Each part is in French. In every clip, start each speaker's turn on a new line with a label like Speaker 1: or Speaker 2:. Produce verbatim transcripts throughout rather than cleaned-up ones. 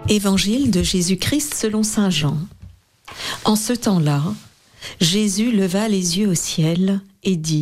Speaker 1: Évangile de Jésus-Christ selon saint Jean. En ce temps-là, Jésus leva les yeux au ciel et dit :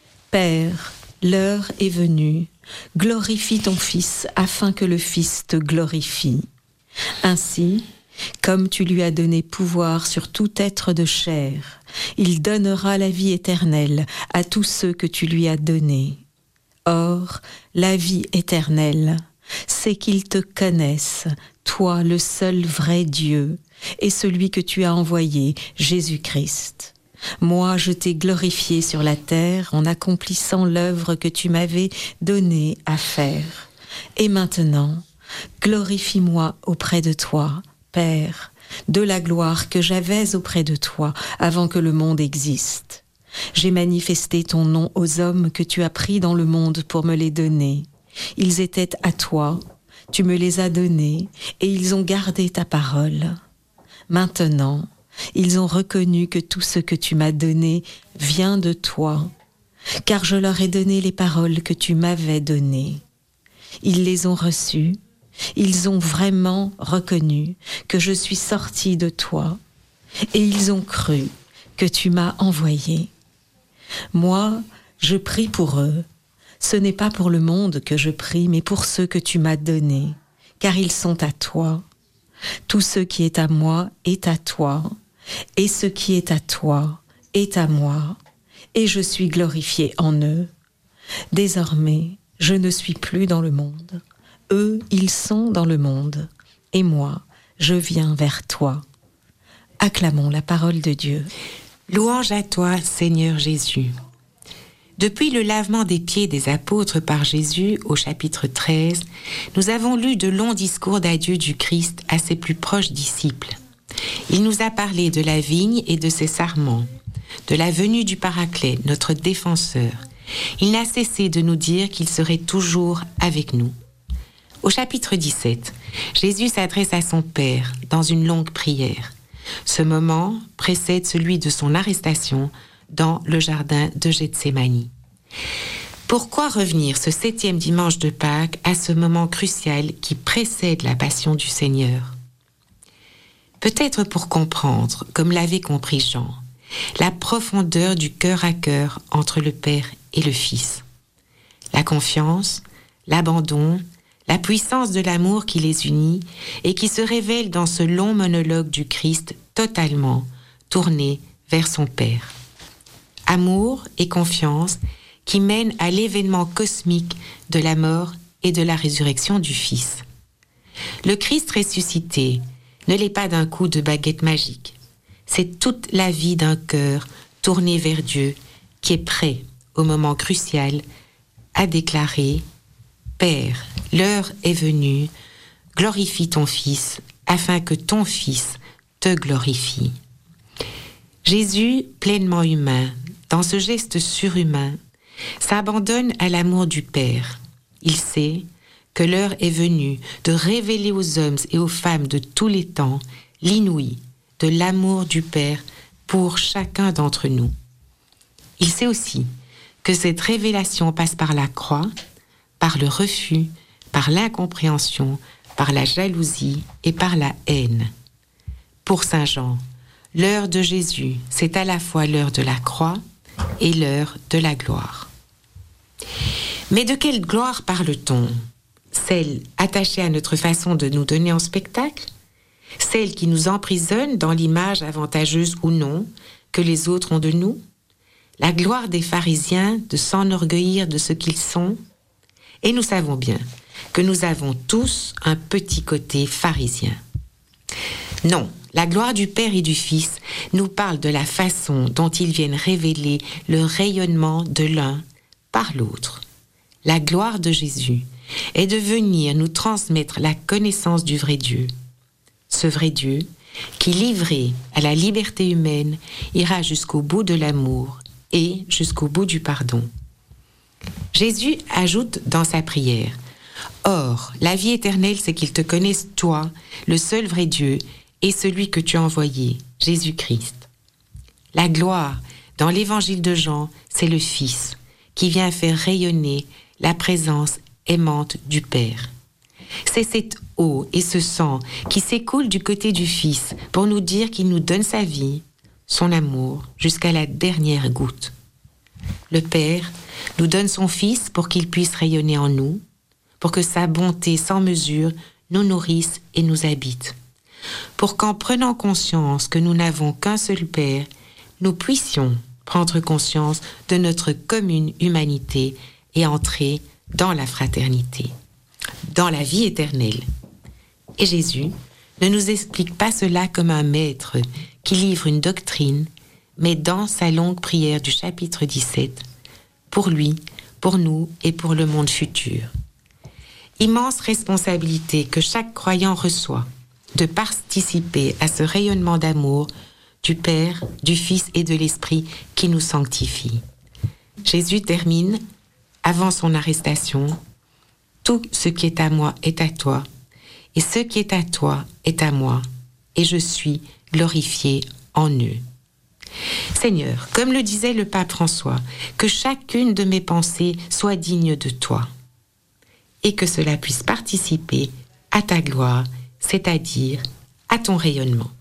Speaker 1: Père, l'heure est venue, glorifie ton Fils, afin que le Fils te glorifie. Ainsi, comme tu lui as donné pouvoir sur tout être de chair, il donnera la vie éternelle à tous ceux que tu lui as donnés. Or, la vie éternelle, c'est qu'ils te connaissent, toi le seul vrai Dieu, et celui que tu as envoyé, Jésus-Christ. Moi, je t'ai glorifié sur la terre en accomplissant l'œuvre que tu m'avais donnée à faire. Et maintenant, glorifie-moi auprès de toi, Père, de la gloire que j'avais auprès de toi avant que le monde existe. J'ai manifesté ton nom aux hommes que tu as pris dans le monde pour me les donner. Ils étaient à toi, tu me les as donnés, et ils ont gardé ta parole. Maintenant, ils ont reconnu que tout ce que tu m'as donné vient de toi, car je leur ai donné les paroles que tu m'avais données. Ils les ont reçues, ils ont vraiment reconnu que je suis sorti de toi, et ils ont cru que tu m'as envoyé. Moi, je prie pour eux. Ce n'est pas pour le monde que je prie, mais pour ceux que tu m'as donnés, car ils sont à toi. Tout ce qui est à moi est à toi, et ce qui est à toi est à moi, et je suis glorifié en eux. Désormais, je ne suis plus dans le monde. Eux, ils sont dans le monde, et moi, je viens vers toi. Acclamons la parole de Dieu.
Speaker 2: Louange à toi, Seigneur Jésus. Depuis le lavement des pieds des apôtres par Jésus au chapitre treize, nous avons lu de longs discours d'adieu du Christ à ses plus proches disciples. Il nous a parlé de la vigne et de ses sarments, de la venue du Paraclet, notre défenseur. Il n'a cessé de nous dire qu'il serait toujours avec nous. Au chapitre dix-sept, Jésus s'adresse à son Père dans une longue prière. Ce moment précède celui de son arrestation dans le jardin de Gethsémani. Pourquoi revenir ce septième dimanche de Pâques à ce moment crucial qui précède la passion du Seigneur ? Peut-être pour comprendre, comme l'avait compris Jean, la profondeur du cœur à cœur entre le Père et le Fils. La confiance, l'abandon, la puissance de l'amour qui les unit et qui se révèle dans ce long monologue du Christ totalement tourné vers son Père. Amour et confiance qui mènent à l'événement cosmique de la mort et de la résurrection du Fils. Le Christ ressuscité ne l'est pas d'un coup de baguette magique. C'est toute la vie d'un cœur tourné vers Dieu qui est prêt, au moment crucial, à déclarer « Père, l'heure est venue, glorifie ton Fils, afin que ton Fils te glorifie. » Jésus, pleinement humain, dans ce geste surhumain, s'abandonne à l'amour du Père. Il sait que l'heure est venue de révéler aux hommes et aux femmes de tous les temps l'inouï de l'amour du Père pour chacun d'entre nous. Il sait aussi que cette révélation passe par la croix, par le refus, par l'incompréhension, par la jalousie et par la haine. Pour saint Jean, l'heure de Jésus, c'est à la fois l'heure de la croix et l'heure de la gloire. Mais de quelle gloire parle-t-on ? Celle attachée à notre façon de nous donner en spectacle ? Celle qui nous emprisonne dans l'image avantageuse ou non que les autres ont de nous ? La gloire des pharisiens de s'enorgueillir de ce qu'ils sont ? Et nous savons bien que nous avons tous un petit côté pharisien. Non, la gloire du Père et du Fils nous parle de la façon dont ils viennent révéler le rayonnement de l'un par l'autre. La gloire de Jésus est de venir nous transmettre la connaissance du vrai Dieu. Ce vrai Dieu qui, livré à la liberté humaine, ira jusqu'au bout de l'amour et jusqu'au bout du pardon. Jésus ajoute dans sa prière « Or, la vie éternelle, c'est qu'ils te connaissent, toi, le seul vrai Dieu, et celui que tu as envoyé, Jésus-Christ. » La gloire, dans l'évangile de Jean, c'est le Fils, qui vient faire rayonner la présence aimante du Père. C'est cette eau et ce sang qui s'écoulent du côté du Fils pour nous dire qu'il nous donne sa vie, son amour, jusqu'à la dernière goutte. Le Père nous donne son Fils pour qu'il puisse rayonner en nous, pour que sa bonté sans mesure nous nourrisse et nous habite, pour qu'en prenant conscience que nous n'avons qu'un seul Père, nous puissions prendre conscience de notre commune humanité et entrer dans la fraternité, dans la vie éternelle. Et Jésus ne nous explique pas cela comme un maître qui livre une doctrine, mais dans sa longue prière du chapitre dix-sept, pour lui, pour nous et pour le monde futur. Immense responsabilité que chaque croyant reçoit de participer à ce rayonnement d'amour du Père, du Fils et de l'Esprit qui nous sanctifie. Jésus termine, avant son arrestation, « Tout ce qui est à moi est à toi, et ce qui est à toi est à moi, et je suis glorifié en eux. » Seigneur, comme le disait le pape François, que chacune de mes pensées soit digne de toi, et que cela puisse participer à ta gloire, c'est-à-dire à ton rayonnement.